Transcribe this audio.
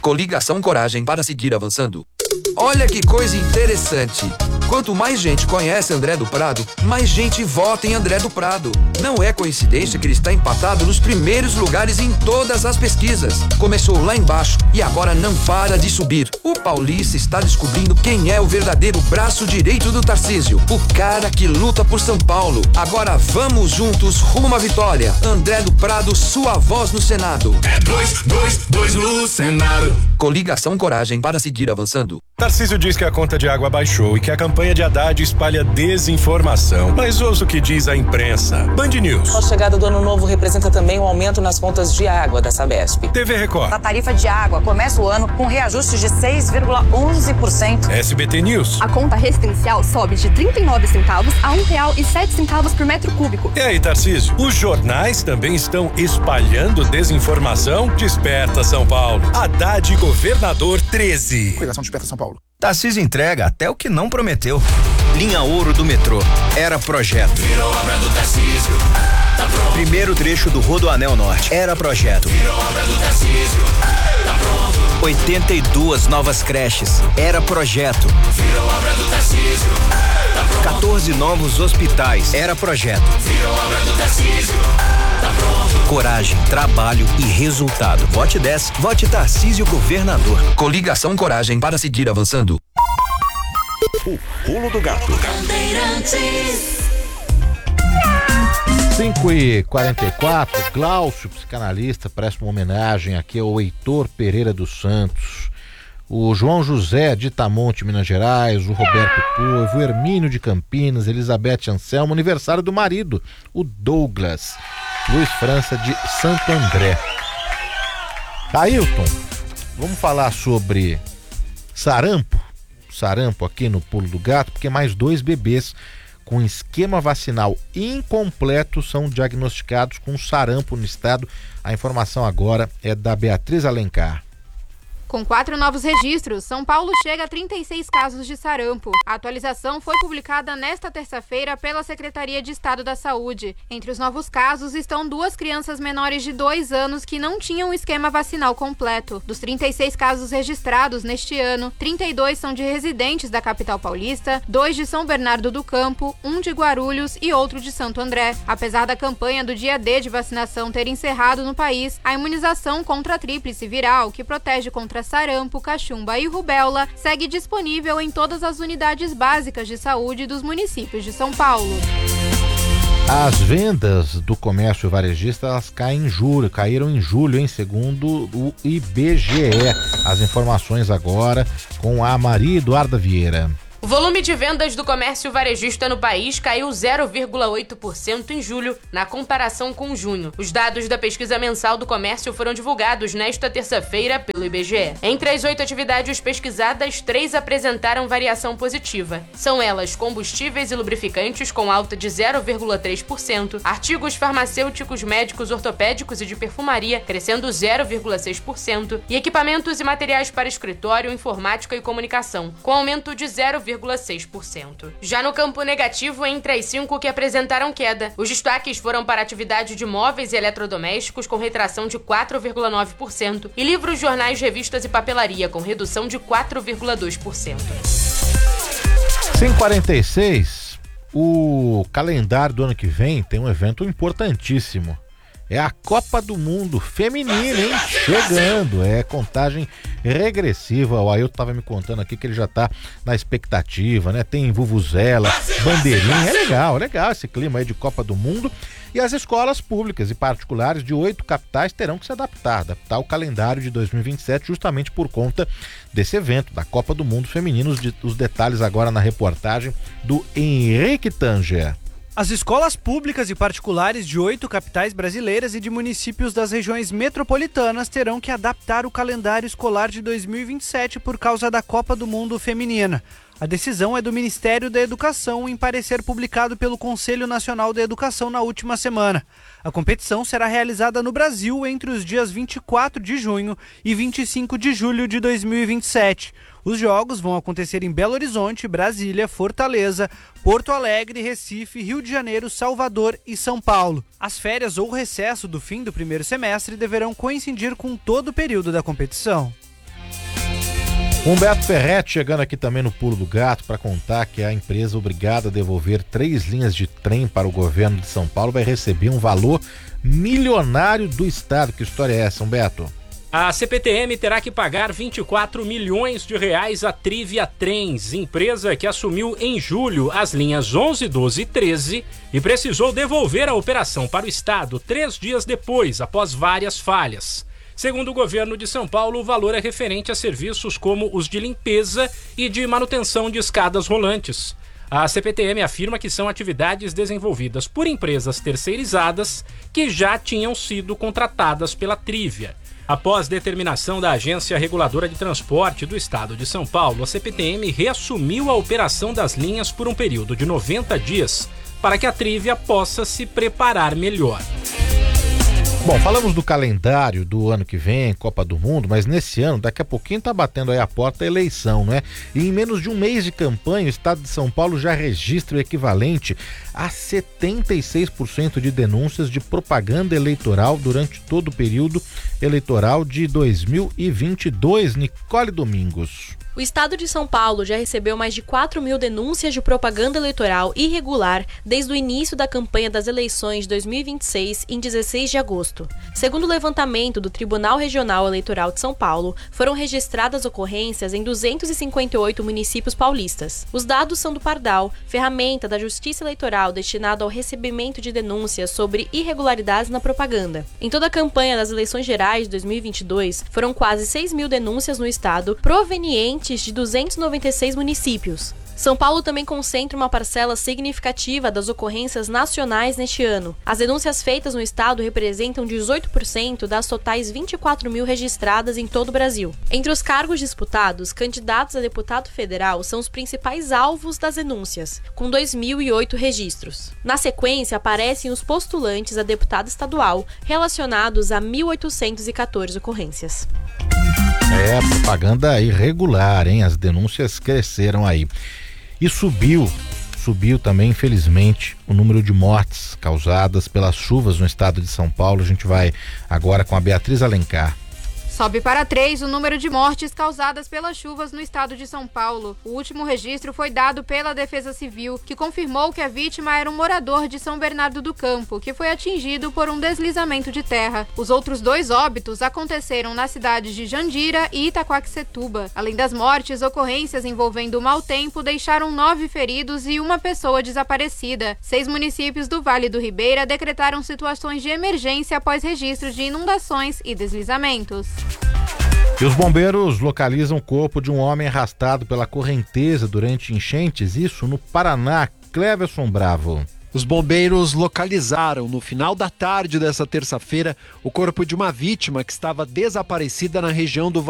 Coligação Coragem para seguir avançando. Olha que coisa interessante. Quanto mais gente conhece André do Prado, mais gente vota em André do Prado. Não é coincidência que ele está empatado nos primeiros lugares em todas as pesquisas. Começou lá embaixo e agora não para de subir. O paulista está descobrindo quem é o verdadeiro braço direito do Tarcísio. O cara que luta por São Paulo. Agora vamos juntos rumo à vitória. André do Prado, sua voz no Senado. É 2 no Senado. Coligação Coragem para seguir avançando. Tarcísio diz que a conta de água baixou e que a campanha de Haddad espalha desinformação. Mas ouça o que diz a imprensa. Band News. A chegada do ano novo representa também um aumento nas contas de água da Sabesp. TV Record. A tarifa de água começa o ano com reajuste de 6,11%. SBT News. A conta residencial sobe de 39 centavos a R$1,07 por metro cúbico. E aí, Tarcísio? Os jornais também estão espalhando desinformação? Desperta, São Paulo. Haddad, governador 13. Coligação Desperta São Paulo. Tarcísio entrega até o que não prometeu. Linha Ouro do metrô. Era projeto. Virou obra do Tarcísio. Tá pronto. Primeiro trecho do Rodoanel Norte. Era projeto. Virou obra do Tarcísio. Tá pronto. 82 novas creches. Era projeto. Virou obra do Tarcísio. Tá pronto. 14 novos hospitais. Era projeto. Virou obra do Tarcísio. Tá pronto. Coragem, trabalho e resultado. Vote 10. Vote Tarcísio governador. Coligação Coragem para seguir avançando. O Pulo do Gato. 5h44, Glaucio, psicanalista, presta uma homenagem aqui ao Heitor Pereira dos Santos, o João José de Itamonte, Minas Gerais, o Roberto Poivo, o Hermínio de Campinas, Elizabeth Anselmo, aniversário do marido, o Douglas, Luiz França de Santo André. Ailton, vamos falar sobre sarampo aqui no Pulo do Gato, porque mais 2 bebês com esquema vacinal incompleto são diagnosticados com sarampo no estado. A informação agora é da Beatriz Alencar. Com 4 novos registros, São Paulo chega a 36 casos de sarampo. A atualização foi publicada nesta terça-feira pela Secretaria de Estado da Saúde. Entre os novos casos estão 2 crianças menores de 2 anos que não tinham o esquema vacinal completo. Dos 36 casos registrados neste ano, 32 são de residentes da capital paulista, 2 de São Bernardo do Campo, 1 de Guarulhos e outro de Santo André. Apesar da campanha do dia D de vacinação ter encerrado no país, a imunização contra a tríplice viral, que protege contra sarampo, cachumba e rubéola, segue disponível em todas as unidades básicas de saúde dos municípios de São Paulo. As vendas do comércio varejista elas caíram em julho, segundo o IBGE. As informações agora com a Maria Eduarda Vieira. O volume de vendas do comércio varejista no país caiu 0,8% em julho, na comparação com junho. Os dados da pesquisa mensal do comércio foram divulgados nesta terça-feira pelo IBGE. Entre as 8 atividades pesquisadas, 3 apresentaram variação positiva. São elas combustíveis e lubrificantes, com alta de 0,3%, artigos farmacêuticos, médicos, ortopédicos e de perfumaria, crescendo 0,6%, e equipamentos e materiais para escritório, informática e comunicação, com aumento de 0,6%. Já no campo negativo, entre as 5 que apresentaram queda, os destaques foram para a atividade de móveis e eletrodomésticos, com retração de 4,9%, e livros, jornais, revistas e papelaria, com redução de 4,2%. 5h46, o calendário do ano que vem tem um evento importantíssimo. É a Copa do Mundo Feminina, hein? Chegando, é contagem regressiva. O Ailton estava me contando aqui que ele já está na expectativa, né? Tem vuvuzela, bandeirinha, é legal esse clima aí de Copa do Mundo. E as escolas públicas e particulares de 8 capitais terão que se adaptar o calendário de 2027 justamente por conta desse evento, da Copa do Mundo Feminino. Os detalhes agora na reportagem do Henrique Tanger. As escolas públicas e particulares de 8 capitais brasileiras e de municípios das regiões metropolitanas terão que adaptar o calendário escolar de 2027 por causa da Copa do Mundo Feminina. A decisão é do Ministério da Educação em parecer publicado pelo Conselho Nacional da Educação na última semana. A competição será realizada no Brasil entre os dias 24 de junho e 25 de julho de 2027. Os jogos vão acontecer em Belo Horizonte, Brasília, Fortaleza, Porto Alegre, Recife, Rio de Janeiro, Salvador e São Paulo. As férias ou recesso do fim do primeiro semestre deverão coincidir com todo o período da competição. Humberto Ferretti chegando aqui também no Pulo do Gato para contar que a empresa obrigada a devolver 3 linhas de trem para o governo de São Paulo vai receber um valor milionário do estado. Que história é essa, Humberto? A CPTM terá que pagar 24 milhões de reais à Trivia Trens, empresa que assumiu em julho as linhas 11, 12 e 13 e precisou devolver a operação para o estado 3 dias depois, após várias falhas. Segundo o governo de São Paulo, o valor é referente a serviços como os de limpeza e de manutenção de escadas rolantes. A CPTM afirma que são atividades desenvolvidas por empresas terceirizadas que já tinham sido contratadas pela Trivia. Após determinação da Agência Reguladora de Transporte do Estado de São Paulo, a CPTM reassumiu a operação das linhas por um período de 90 dias para que a Trivia possa se preparar melhor. Bom, falamos do calendário do ano que vem, Copa do Mundo, mas nesse ano, daqui a pouquinho tá batendo aí a porta a eleição, né? E em menos de um mês de campanha, o estado de São Paulo já registra o equivalente a 76% de denúncias de propaganda eleitoral durante todo o período eleitoral de 2022. Nicole Domingos. O estado de São Paulo já recebeu mais de 4 mil denúncias de propaganda eleitoral irregular desde o início da campanha das eleições de 2026, em 16 de agosto. Segundo o levantamento do Tribunal Regional Eleitoral de São Paulo, foram registradas ocorrências em 258 municípios paulistas. Os dados são do Pardal, ferramenta da Justiça Eleitoral destinada ao recebimento de denúncias sobre irregularidades na propaganda. Em toda a campanha das eleições gerais de 2022, foram quase 6 mil denúncias no estado, provenientes de 296 municípios. São Paulo também concentra uma parcela significativa das ocorrências nacionais neste ano. As denúncias feitas no estado representam 18% das totais 24 mil registradas em todo o Brasil. Entre os cargos disputados, candidatos a deputado federal são os principais alvos das denúncias, com 2.008 registros. Na sequência, aparecem os postulantes a deputado estadual, relacionados a 1.814 ocorrências. Propaganda irregular, hein? As denúncias cresceram aí. E subiu também, infelizmente, o número de mortes causadas pelas chuvas no estado de São Paulo. A gente vai agora com a Beatriz Alencar. Sobe para 3 o número de mortes causadas pelas chuvas no estado de São Paulo. O último registro foi dado pela Defesa Civil, que confirmou que a vítima era um morador de São Bernardo do Campo, que foi atingido por um deslizamento de terra. Os outros 2 óbitos aconteceram nas cidades de Jandira e Itaquaquecetuba. Além das mortes, ocorrências envolvendo o mau tempo deixaram 9 feridos e uma pessoa desaparecida. 6 municípios do Vale do Ribeira decretaram situações de emergência após registros de inundações e deslizamentos. E os bombeiros localizam o corpo de um homem arrastado pela correnteza durante enchentes, isso no Paraná. Cleverson Bravo. Os bombeiros localizaram no final da tarde dessa terça-feira o corpo de uma vítima que estava desaparecida na região do